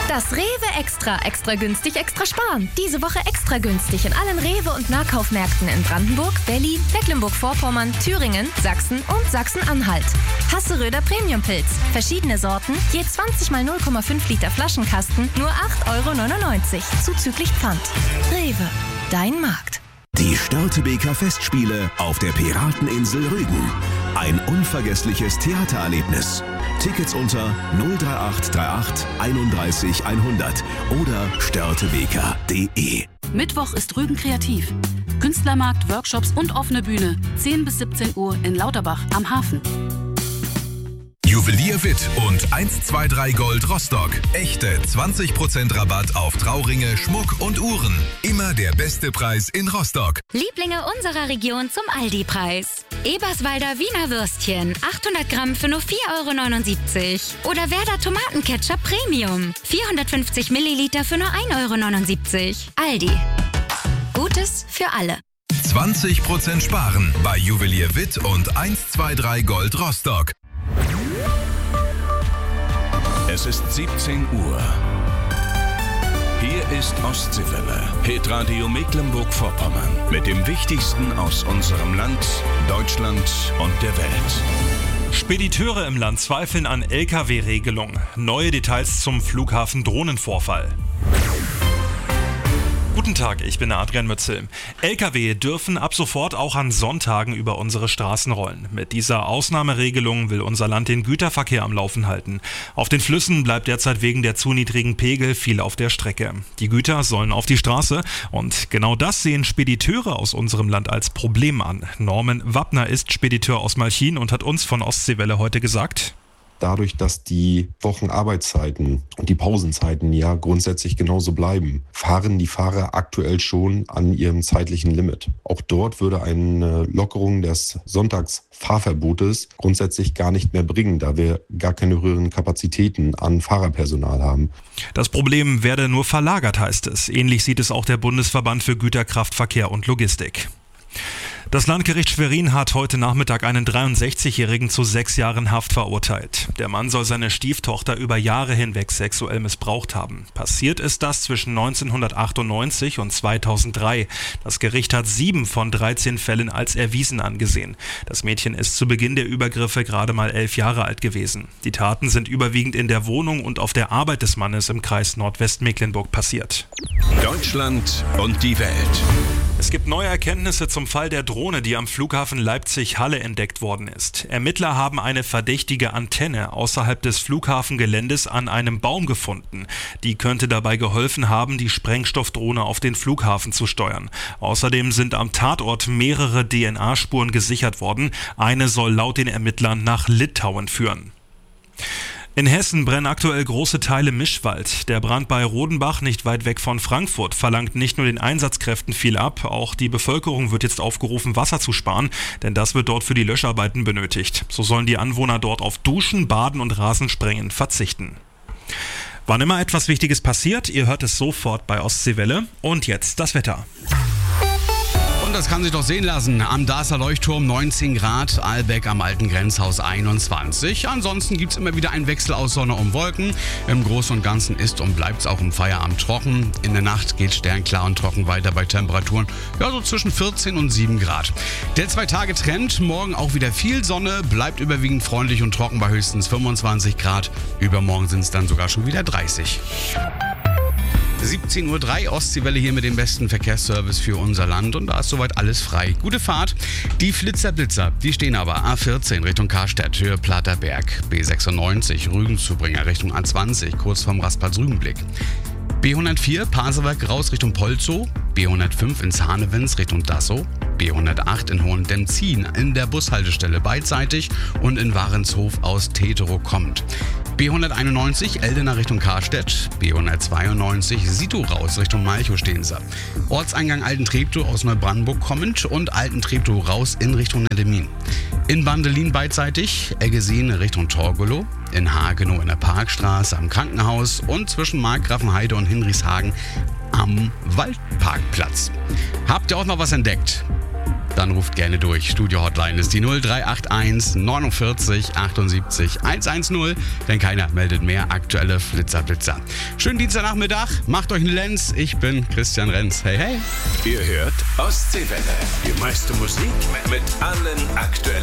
Das Rewe Extra günstig, extra sparen. Diese Woche extra günstig in allen Rewe- und Nahkaufmärkten in Brandenburg, Berlin, Mecklenburg-Vorpommern, Thüringen, Sachsen und Sachsen-Anhalt. Hasseröder Premiumpilz. Verschiedene Sorten, je 20 mal 0,5 Liter Flaschenkasten, nur 8,99 € zuzüglich Pfand. Rewe, dein Markt. Die Störtebeker Festspiele auf der Pirateninsel Rügen. Ein unvergessliches Theatererlebnis. Tickets unter 03838 31 100 oder störtebeker.de. Mittwoch ist Rügen kreativ. Künstlermarkt, Workshops und offene Bühne. 10 bis 17 Uhr in Lauterbach am Hafen. Juwelier Witt und 123 Gold Rostock. Echte 20% Rabatt auf Trauringe, Schmuck und Uhren. Immer der beste Preis in Rostock. Lieblinge unserer Region zum Aldi-Preis. Eberswalder Wiener Würstchen, 800 Gramm für nur 4,79 € Oder Werder Tomatenketchup Premium, 450 Milliliter für nur 1,79 €. Aldi. Gutes für alle. 20% sparen bei Juwelier Witt und 123 Gold Rostock. Es ist 17 Uhr. Hier ist Ostseewelle, Hitradio Mecklenburg-Vorpommern. Mit dem Wichtigsten aus unserem Land, Deutschland und der Welt. Spediteure im Land zweifeln an Lkw-Regelung. Neue Details zum Flughafen Drohnenvorfall. Guten Tag, ich bin Adrian Mützel. Lkw dürfen ab sofort auch an Sonntagen über unsere Straßen rollen. Mit dieser Ausnahmeregelung will unser Land den Güterverkehr am Laufen halten. Auf den Flüssen bleibt derzeit wegen der zu niedrigen Pegel viel auf der Strecke. Die Güter sollen auf die Straße und genau das sehen Spediteure aus unserem Land als Problem an. Norman Wappner ist Spediteur aus Malchin und hat uns von Ostseewelle heute gesagt: Dadurch, dass die Wochenarbeitszeiten und die Pausenzeiten ja grundsätzlich genauso bleiben, fahren die Fahrer aktuell schon an ihrem zeitlichen Limit. Auch dort würde eine Lockerung des Sonntagsfahrverbotes grundsätzlich gar nicht mehr bringen, da wir gar keine höheren Kapazitäten an Fahrerpersonal haben. Das Problem werde nur verlagert, heißt es. Ähnlich sieht es auch der Bundesverband für Güterkraftverkehr und Logistik. Das Landgericht Schwerin hat heute Nachmittag einen 63-Jährigen zu 6 Jahren Haft verurteilt. Der Mann soll seine Stieftochter über Jahre hinweg sexuell missbraucht haben. Passiert ist das zwischen 1998 und 2003. Das Gericht hat 7 von 13 Fällen als erwiesen angesehen. Das Mädchen ist zu Beginn der Übergriffe gerade mal 11 Jahre alt gewesen. Die Taten sind überwiegend in der Wohnung und auf der Arbeit des Mannes im Kreis Nordwestmecklenburg passiert. Deutschland und die Welt. Es gibt neue Erkenntnisse zum Fall der Drohne, die am Flughafen Leipzig-Halle entdeckt worden ist. Ermittler haben eine verdächtige Antenne außerhalb des Flughafengeländes an einem Baum gefunden. Die könnte dabei geholfen haben, die Sprengstoffdrohne auf den Flughafen zu steuern. Außerdem sind am Tatort mehrere DNA-Spuren gesichert worden. Eine soll laut den Ermittlern nach Litauen führen. In Hessen brennen aktuell große Teile Mischwald. Der Brand bei Rodenbach, nicht weit weg von Frankfurt, verlangt nicht nur den Einsatzkräften viel ab, auch die Bevölkerung wird jetzt aufgerufen, Wasser zu sparen, denn das wird dort für die Löscharbeiten benötigt. So sollen die Anwohner dort auf Duschen, Baden und Rasensprengen verzichten. Wann immer etwas Wichtiges passiert, ihr hört es sofort bei Ostseewelle. Und jetzt das Wetter. Und das kann sich doch sehen lassen. Am Darßer Leuchtturm 19 Grad, Albeck am Alten Grenzhaus 21. Ansonsten gibt es immer wieder einen Wechsel aus Sonne und Wolken. Im Großen und Ganzen ist und bleibt es auch im Feierabend trocken. In der Nacht geht sternklar und trocken weiter bei Temperaturen so zwischen 14 und 7 Grad. Der 2-Tage-Trend, morgen auch wieder viel Sonne, bleibt überwiegend freundlich und trocken bei höchstens 25 Grad. Übermorgen sind es dann sogar schon wieder 30. 17:03 Uhr, Ostseewelle hier mit dem besten Verkehrsservice für unser Land und da ist soweit alles frei. Gute Fahrt. Die Flitzer, die stehen aber A14 Richtung Karstadt, Höhe Platterberg, B96 Rügenzubringer Richtung A20, kurz vorm Raspals-Rügenblick. B104 Pasewalk raus Richtung Polzow, B105 ins Hanewins Richtung Dassow, B108 in Hohendentzin in der Bushaltestelle beidseitig und in Warenshof aus Teterow kommt. B191 Eldener Richtung Karstedt, B192 Sito raus Richtung Malchow stehen sie. Ortseingang Alten-Treptow aus Neubrandenburg kommend und Alten-Treptow raus in Richtung Neddemin. In Bandelin beidseitig, Eggesin Richtung Torgelow, in Hagenow in der Parkstraße am Krankenhaus und zwischen Markgrafenheide und Hinrichshagen am Waldparkplatz. Habt ihr auch noch was entdeckt? dann ruft gerne durch. Studio-Hotline ist die 0381 49 78 110, denn keiner meldet mehr aktuelle Flitzer. Schönen Dienstagnachmittag, macht euch einen Lenz. Ich bin Christian Renz. Hey, hey. Ihr hört Ostseewelle. Die meiste Musik mit allen aktuellen